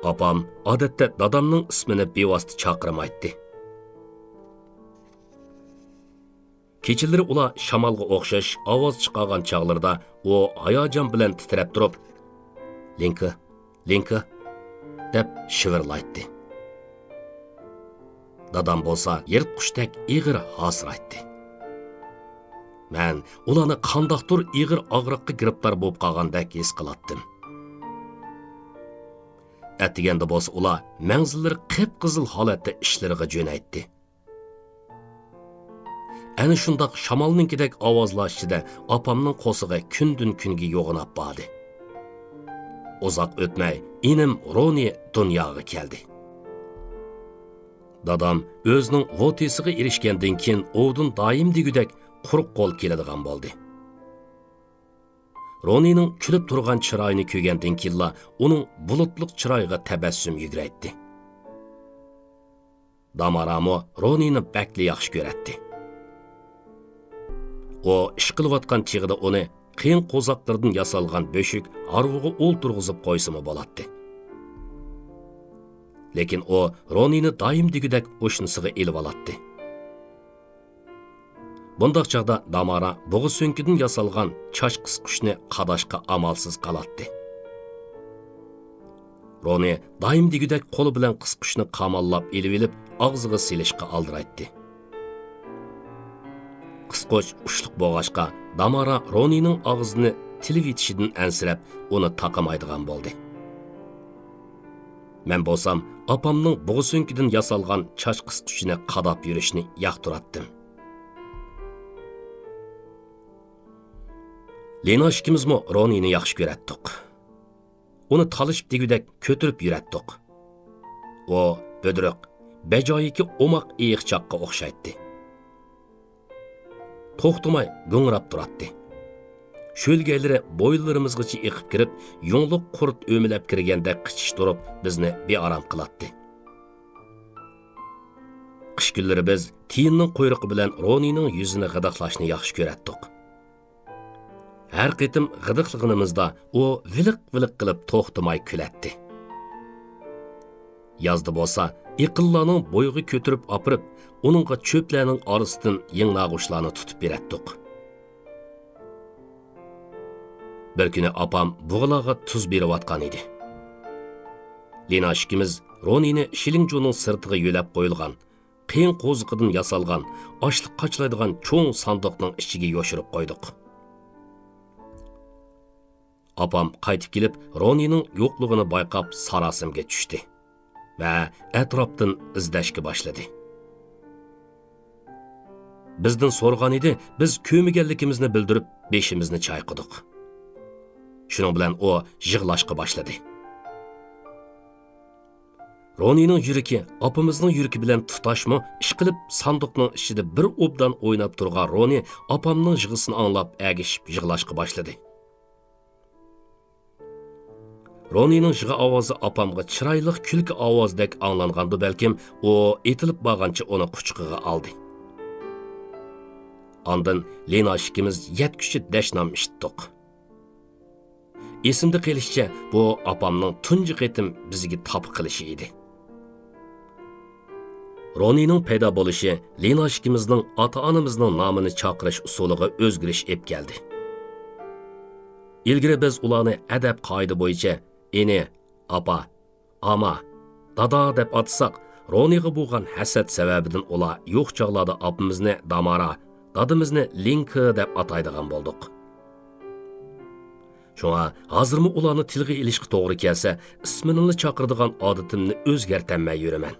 Apam odatda dadamning ismini bevosita chaqirmaydi. Kechalari ular shamolga o'xshash ovoz chiqargan chog'larda u hayajon bilan titrab turib, "Linka, Linka" deb shivirlaydi. Dadam bo'lsa yirtqushdek ig'ir hasraydi. Men ularni qandoqdir ig'ir og'riqqa giribtor bo'lib qolgandek his qilatdim. Atiganda bo'lsa ular manzillari qip-qizil holatda ishlariga jo'naydi. Ana shundoq shamolninkidek ovozlar ichida opamning qo'sig'i kundan kunga yo'g'inab bordi. Uzoq o'tmay inim Roni dunyoga keldi. Dadam o'zining votisiga erishgandan keyin ovdin doim degudek quruq qo'l keladigan bo'ldi. Ronining kulib turgan chiroyini ko'rgandan keyin uning bulutliq chiroyiga tabassum yuguraydi. Damaramo Ronini bakli yaxshi ko'radi. O ish qilayotgan chig'ida uni qiyin qo'zoqlardan yasalgan bo'shuk arvuga o'ltirg'izib qo'ysimi bo'ladi. Lekin o Ronini doim degudek o'shnisiga elib oladi. Bundaq chaqda Damara bo'g'i so'nkidan yasalgan choch qisqushni qadashqa amalsiz qoladi. Roni doim degudek qo'li bilan qisqushni qamallab elib og'ziga silishga aldiraydi. Qisqush ushliq bo'g'ashqa Damara Ronining og'zini tilib yetishidan ansirab, uni taqamaydigan bo'ldi. Men bo'lsam, opamning bo'g'i so'nkidan yasalgan choch qisqushini qadab yurishni yoqtiratdim. Lena ikkimizmi Ronini yaxshi ko'ratdik. Uni talishib degudek ko'tirib yuratdik. O bo'diriq, bajoyiki omoq iyiqchoqqa o'xshaydi. To'xtamay go'ngrab turadi. Sho'lgaylari bo'yinlarimizgacha eqib kirib, yong'liq qurt o'milab kirganda qichish turib, bizni bearam qiladi. Qish kunlari biz tiyinning quyruqi bilan Ronining yuzini g'idiqlashni yaxshi ko'ratdik. Her qitim g'idiqlig'imizda u viliq-viliq qilib to'xtamay kuladi. Yazda bo'lsa, iqillarning bo'yig'i ko'tirib opirib, uningga cho'plarning orasidan yeng'lag'ushlarni tutib beradiq. Bir kuni opam bug'larga tuz berayotgan edi. Lena ikkimiz Ronini Shilingjo'ning sirtiga yo'lab qo'yilgan, qiyin qo'ziqidan yasalgan, ochliq qochlaydigan cho'ng sandiqning ichiga yoshirib qo'ydik. Apam qaytib kelib, Ronining yo'qligini bayqab sarasimga tushdi va atrofdan izlashga boshladi. Bizdan so'rgan edi, biz ko'miganligimizni bildirib, beshimizni chayqadik. Shuning bilan u yig'lashga boshladi. Ronining yuragi opamizning yuragi bilan tutashmi, ish qilib sandiqning ichida bir obdan o'ynab turgan Roni opamning yig'isini anglab agishib yig'lashga boshladi. Ronining yig'i ovozi opamga chiroyli kulki ovozdek anglangandi, balkim u etilib borgancha uni quchqiga oldi. Ondan Lena ikkimiz yetkuchi dashnam ishitdik. Esimda qilishcha, bu opamning tunji qitim bizga top qilishi edi. Ronining paydo bo'lishi Lena ikkimizning ota-onamizning nomini chaqirish usuliga o'zgarish ep keldi. Ilgari biz ularni adab qoida bo'yicha eni, apa, ama, dada deb atsak, Roniga bo'lgan hasad sababidan ular yo'q chog'larda opamizni Damara, dadimizni Linka deb ataydigan bo'ldik. Shunga hozirmi ularni tilga ilishga to'g'ri kelsa, ismini chaqiradigan odatimni o'zgartirmay yuraman.